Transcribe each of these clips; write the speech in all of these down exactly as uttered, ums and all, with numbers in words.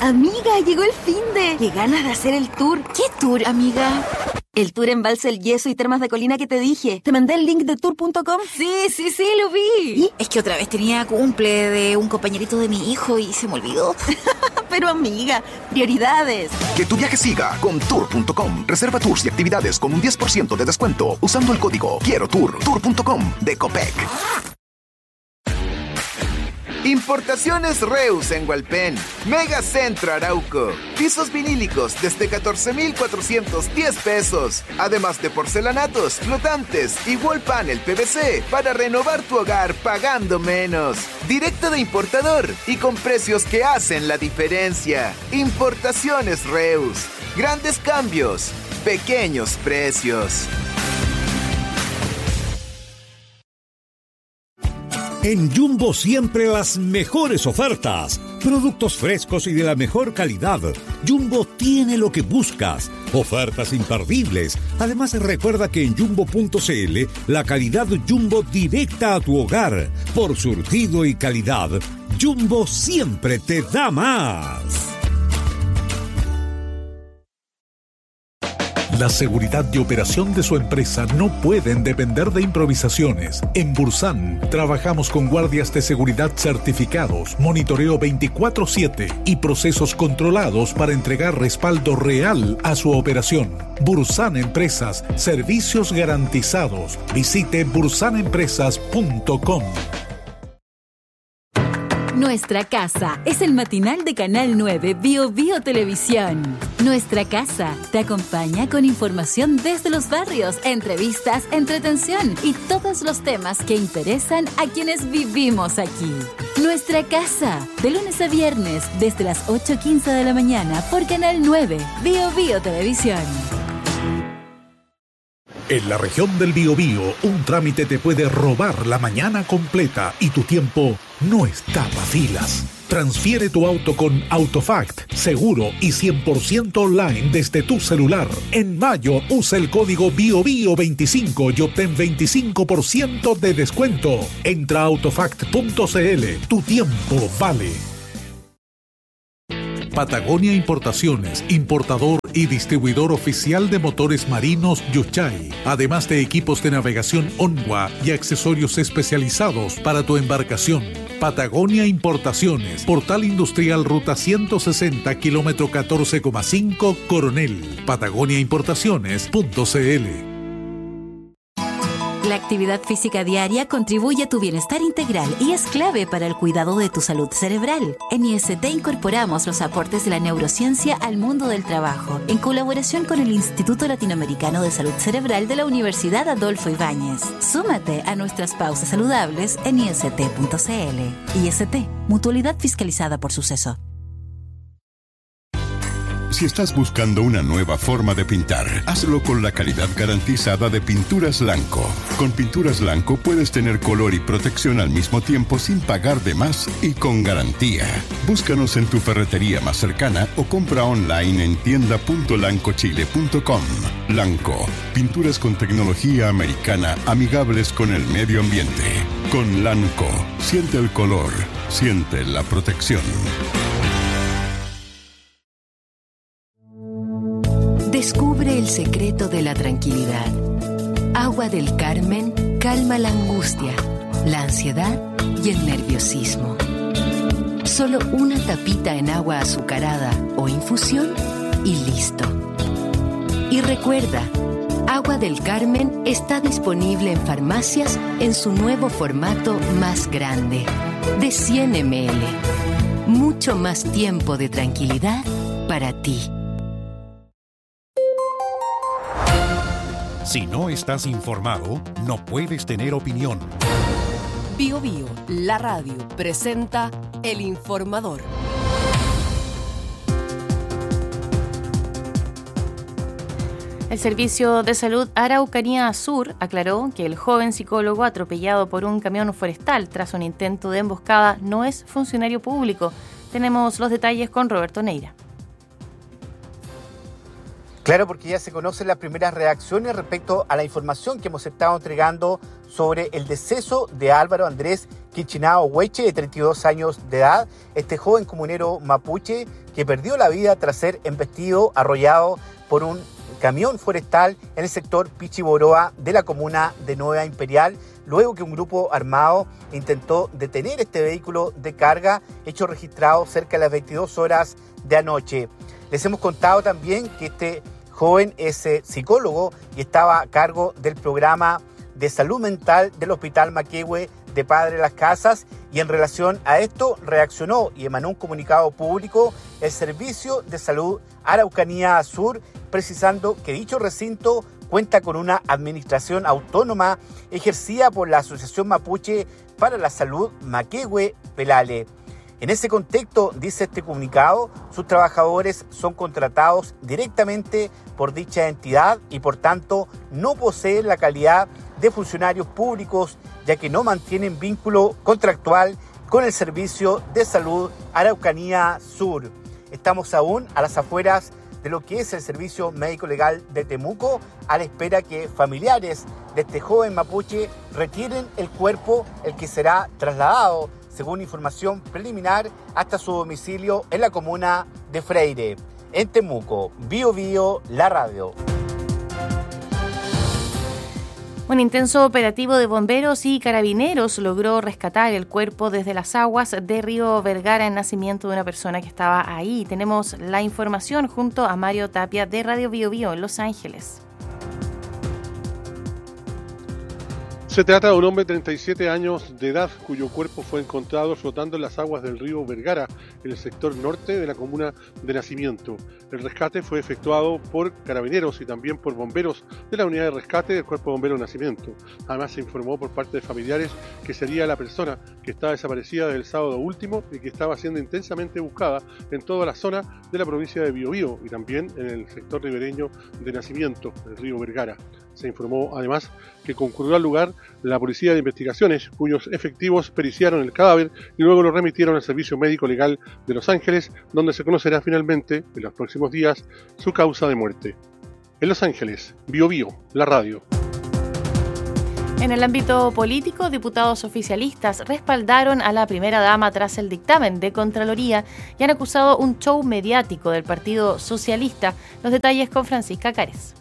Amiga, llegó el finde. Qué ganas de hacer el tour. ¿Qué tour, amiga? El tour Embalse El Yeso y Termas de Colina que te dije. ¿Te mandé el link de tour punto com? Sí, sí, sí, lo vi. ¿Y? Es que otra vez tenía cumple de un compañerito de mi hijo y se me olvidó. Pero amiga, prioridades. Que tu viaje siga con tour punto com. Reserva tours y actividades con un diez por ciento de descuento usando el código Quiero Tour. tour punto com de Copec. Importaciones Reus en Hualpén. Mega Centro Arauco. Pisos vinílicos desde catorce mil cuatrocientos diez pesos. Además de porcelanatos, flotantes y wall panel P V C para renovar tu hogar pagando menos. Directo de importador y con precios que hacen la diferencia. Importaciones Reus. Grandes cambios. Pequeños precios. En Jumbo siempre las mejores ofertas. Productos frescos y de la mejor calidad. Jumbo tiene lo que buscas. Ofertas imperdibles. Además, recuerda que en jumbo punto cl la calidad Jumbo directa a tu hogar. Por surtido y calidad, Jumbo siempre te da más. La seguridad de operación de su empresa no pueden depender de improvisaciones. En Bursan trabajamos con guardias de seguridad certificados, monitoreo veinticuatro siete y procesos controlados para entregar respaldo real a su operación. Bursan Empresas, servicios garantizados. Visite bursan empresas punto com. Nuestra Casa es el matinal de Canal nueve Bio Bio Televisión. Nuestra Casa te acompaña con información desde los barrios, entrevistas, entretención y todos los temas que interesan a quienes vivimos aquí. Nuestra Casa, de lunes a viernes, desde las ocho quince de la mañana por Canal nueve Bio Bio Televisión. En la región del Biobío, un trámite te puede robar la mañana completa y tu tiempo no está para filas. Transfiere tu auto con Autofact, seguro y cien por ciento online desde tu celular. En mayo, usa el código Bio Bio veinticinco y obtén veinticinco por ciento de descuento. Entra a autofact punto cl. Tu tiempo vale. Patagonia Importaciones, importador y distribuidor oficial de motores marinos Yuchay, además de equipos de navegación Onwa y accesorios especializados para tu embarcación. Patagonia Importaciones, Portal Industrial Ruta ciento sesenta, kilómetro catorce coma cinco, Coronel. patagonia importaciones punto cl. La actividad física diaria contribuye a tu bienestar integral y es clave para el cuidado de tu salud cerebral. En I S T incorporamos los aportes de la neurociencia al mundo del trabajo, en colaboración con el Instituto Latinoamericano de Salud Cerebral de la Universidad Adolfo Ibáñez. Súmate a nuestras pausas saludables en I S T punto cl. I S T, mutualidad fiscalizada por Suceso. Si estás buscando una nueva forma de pintar, hazlo con la calidad garantizada de Pinturas Lanco. Con Pinturas Lanco puedes tener color y protección al mismo tiempo sin pagar de más y con garantía. Búscanos en tu ferretería más cercana o compra online en tienda punto lanco chile punto com. Lanco, pinturas con tecnología americana amigables con el medio ambiente. Con Lanco, siente el color, siente la protección. Descubre el secreto de la tranquilidad. Agua del Carmen calma la angustia, la ansiedad y el nerviosismo. Solo una tapita en agua azucarada o infusión y listo. Y recuerda, Agua del Carmen está disponible en farmacias en su nuevo formato más grande, de cien mililitros. Mucho más tiempo de tranquilidad para ti. Si no estás informado, no puedes tener opinión. Bio Bio, la radio, presenta El Informador. El Servicio de Salud Araucanía Sur aclaró que el joven psicólogo atropellado por un camión forestal tras un intento de emboscada no es funcionario público. Tenemos los detalles con Roberto Neira. Claro, porque ya se conocen las primeras reacciones respecto a la información que hemos estado entregando sobre el deceso de Álvaro Andrés Quichinao Hueche, de treinta y dos años de edad, este joven comunero mapuche que perdió la vida tras ser embestido, arrollado por un camión forestal en el sector Pichiboroa de la comuna de Nueva Imperial, luego que un grupo armado intentó detener este vehículo de carga, hecho registrado cerca de las veintidós horas de anoche. Les hemos contado también que este joven es eh, psicólogo y estaba a cargo del programa de salud mental del Hospital Maquehue de Padre Las Casas, y en relación a esto reaccionó y emanó un comunicado público el Servicio de Salud Araucanía Sur, precisando que dicho recinto cuenta con una administración autónoma ejercida por la Asociación Mapuche para la Salud Maquehue Pelale. En ese contexto, dice este comunicado, sus trabajadores son contratados directamente por dicha entidad y por tanto no poseen la calidad de funcionarios públicos, ya que no mantienen vínculo contractual con el Servicio de Salud Araucanía Sur. Estamos aún a las afueras de lo que es el Servicio Médico Legal de Temuco, a la espera que familiares de este joven mapuche retiren el cuerpo, el que será trasladado, según información preliminar, hasta su domicilio en la comuna de Freire, en Temuco. Bio Bio, la radio. Un intenso operativo de bomberos y carabineros logró rescatar el cuerpo desde las aguas de Río Vergara en nacimiento de una persona que estaba ahí. Tenemos la información junto a Mario Tapia de Radio Bio Bio en Los Ángeles. Se trata de un hombre de treinta y siete años de edad cuyo cuerpo fue encontrado flotando en las aguas del río Vergara, en el sector norte de la comuna de Nacimiento. El rescate fue efectuado por carabineros y también por bomberos de la unidad de rescate del Cuerpo Bombero de Nacimiento. Además se informó por parte de familiares que sería la persona que estaba desaparecida desde el sábado último y que estaba siendo intensamente buscada en toda la zona de la provincia de Biobío y también en el sector ribereño de Nacimiento, el río Vergara. Se informó además que concurrió al lugar la Policía de Investigaciones, cuyos efectivos periciaron el cadáver y luego lo remitieron al Servicio Médico Legal de Los Ángeles, donde se conocerá finalmente, en los próximos días, su causa de muerte. En Los Ángeles, Bio Bio, la radio. En el ámbito político, diputados oficialistas respaldaron a la primera dama tras el dictamen de Contraloría y han acusado un show mediático del Partido Socialista. Los detalles con Francisca Cárez.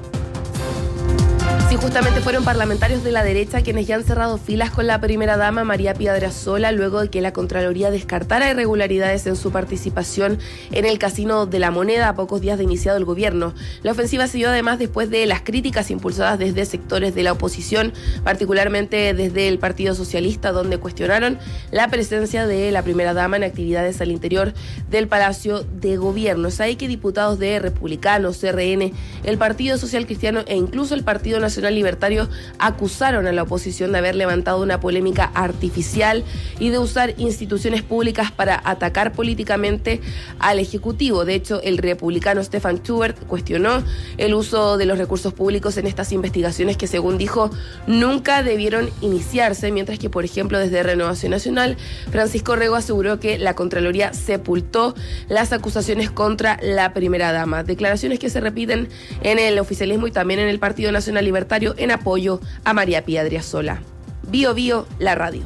Sí, justamente fueron parlamentarios de la derecha quienes ya han cerrado filas con la primera dama María Pía Adriasola luego de que la Contraloría descartara irregularidades en su participación en el Casino de la Moneda a pocos días de iniciado el gobierno. La ofensiva se dio además después de las críticas impulsadas desde sectores de la oposición, particularmente desde el Partido Socialista, donde cuestionaron la presencia de la primera dama en actividades al interior del Palacio de Gobierno. Es ahí que diputados de Republicanos, C R N, el Partido Social Cristiano e incluso el Partido Nacional Libertario acusaron a la oposición de haber levantado una polémica artificial y de usar instituciones públicas para atacar políticamente al Ejecutivo. De hecho, el republicano Stefan Schubert cuestionó el uso de los recursos públicos en estas investigaciones que, según dijo, nunca debieron iniciarse, mientras que, por ejemplo, desde Renovación Nacional, Francisco Rego aseguró que la Contraloría sepultó las acusaciones contra la primera dama. Declaraciones que se repiten en el oficialismo y también en el Partido Nacional Libertario en apoyo a María Pía Adriasola. Bio Bio, la radio.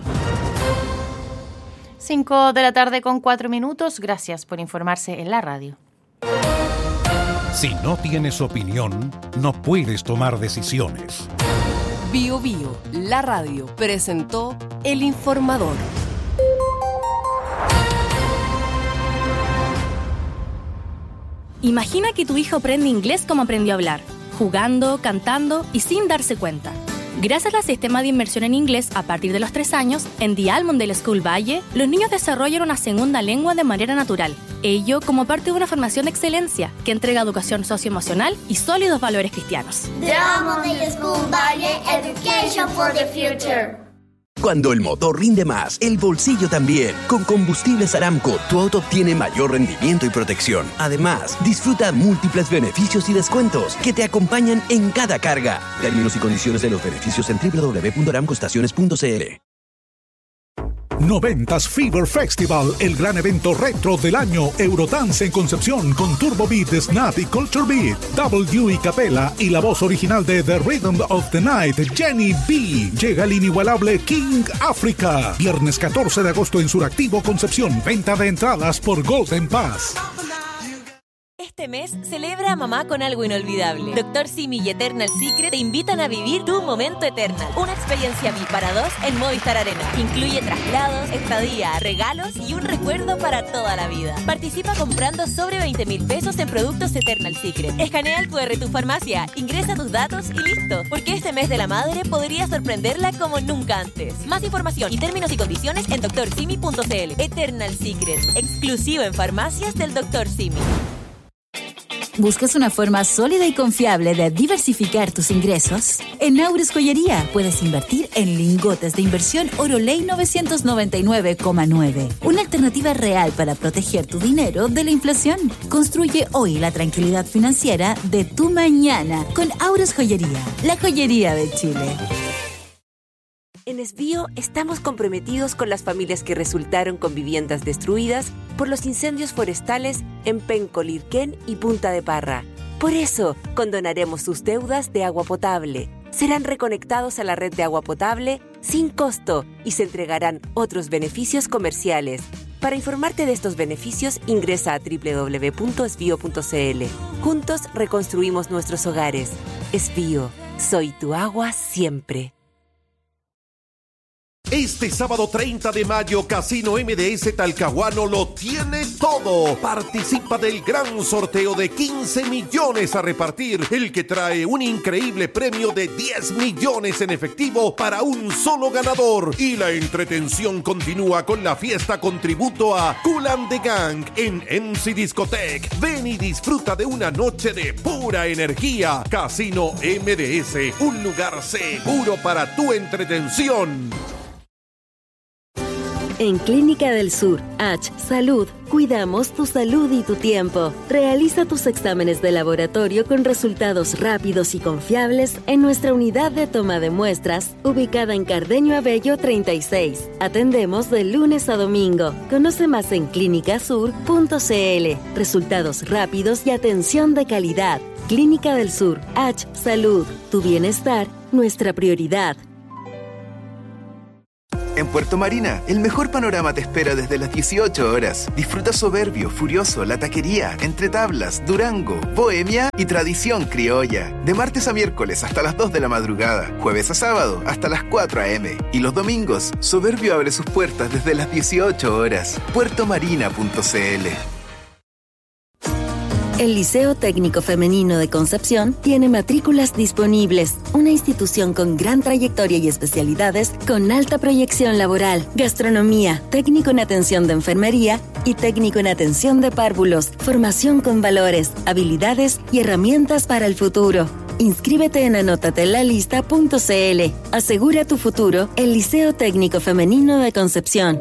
cinco de la tarde con cuatro minutos. Gracias por informarse en la radio. Si no tienes opinión, no puedes tomar decisiones. Bio Bio, la radio, presentó El Informador. Imagina que tu hijo aprende inglés como aprendió a hablar, jugando, cantando y sin darse cuenta. Gracias al sistema de inmersión en inglés a partir de los tres años, en The Almondale School Valle, los niños desarrollan una segunda lengua de manera natural. Ello como parte de una formación de excelencia que entrega educación socioemocional y sólidos valores cristianos. The Almondale School Valle, Education for the Future. Cuando el motor rinde más, el bolsillo también. Con Combustibles Aramco, tu auto obtiene mayor rendimiento y protección. Además, disfruta múltiples beneficios y descuentos que te acompañan en cada carga. Términos y condiciones de los beneficios en doble u doble u doble u punto aramco estaciones punto c l. noventas Fever Festival, el gran evento retro del año. Eurodance en Concepción con Turbo Beat, Snap y Culture Beat. W y Capela y la voz original de The Rhythm of the Night, Jenny B. Llega el inigualable King Africa. Viernes catorce de agosto en Suractivo, Concepción. Venta de entradas por Golden Pass. Este mes celebra a mamá con algo inolvidable. Doctor Simi y Eternal Secret te invitan a vivir tu momento Eternal. Una experiencia V I P para dos en Movistar Arena. Incluye traslados, estadía, regalos y un recuerdo para toda la vida. Participa comprando sobre veinte mil pesos en productos Eternal Secret. Escanea el cu erre de tu farmacia, ingresa tus datos y listo. Porque este mes de la madre podría sorprenderla como nunca antes. Más información y términos y condiciones en doctor simi punto c l. Eternal Secret, exclusivo en farmacias del doctor Simi. ¿Buscas una forma sólida y confiable de diversificar tus ingresos? En Auris Joyería puedes invertir en lingotes de inversión Oroley novecientos noventa y nueve coma nueve. Una alternativa real para proteger tu dinero de la inflación. Construye hoy la tranquilidad financiera de tu mañana con Auris Joyería, la joyería de Chile. En Esbío estamos comprometidos con las familias que resultaron con viviendas destruidas por los incendios forestales en Penco, Lirquén y Punta de Parra. Por eso, condonaremos sus deudas de agua potable. Serán reconectados a la red de agua potable sin costo y se entregarán otros beneficios comerciales. Para informarte de estos beneficios, ingresa a doble u doble u doble u punto esbío punto c l. Juntos reconstruimos nuestros hogares. Esbío, soy tu agua siempre. Este sábado treinta de mayo, Casino M D S Talcahuano lo tiene todo. Participa del gran sorteo de quince millones a repartir, el que trae un increíble premio de diez millones en efectivo para un solo ganador. Y la entretención continúa con la fiesta con tributo a Kool and the Gang en M C Discotech. Ven y disfruta de una noche de pura energía. Casino M D S, un lugar seguro para tu entretención. En Clínica del Sur, H Salud, cuidamos tu salud y tu tiempo. Realiza tus exámenes de laboratorio con resultados rápidos y confiables en nuestra unidad de toma de muestras, ubicada en Cardeño Abello treinta y seis. Atendemos de lunes a domingo. Conoce más en clínica sur punto c l. Resultados rápidos y atención de calidad. Clínica del Sur, H Salud, tu bienestar, nuestra prioridad. En Puerto Marina, el mejor panorama te espera desde las dieciocho horas. Disfruta Soberbio, Furioso, La Taquería, Entre Tablas, Durango, Bohemia y Tradición Criolla. De martes a miércoles hasta las dos de la madrugada, jueves a sábado hasta las cuatro a m Y los domingos, Soberbio abre sus puertas desde las dieciocho horas. puerto marina punto c l. El Liceo Técnico Femenino de Concepción tiene matrículas disponibles. Una institución con gran trayectoria y especialidades con alta proyección laboral. Gastronomía, técnico en atención de enfermería y técnico en atención de párvulos. Formación con valores, habilidades y herramientas para el futuro. Inscríbete en anótatelalista punto c l. Asegura tu futuro, el Liceo Técnico Femenino de Concepción.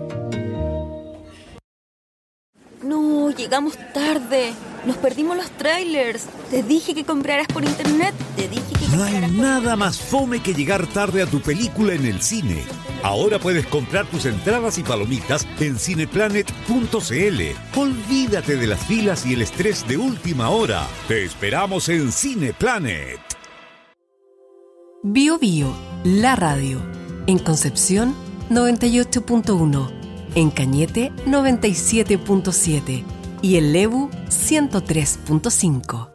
No, llegamos tarde. Nos perdimos los trailers. Te dije que compraras por internet. Te dije que No hay nada más fome que llegar tarde a tu película en el cine. Ahora puedes comprar tus entradas y palomitas en cineplanet punto c l. Olvídate de las filas y el estrés de última hora. Te esperamos en Cineplanet. Bio Bio, la radio. En Concepción, noventa y ocho punto uno. En Cañete, noventa y siete punto siete. Y en Lebu, ciento tres punto cinco.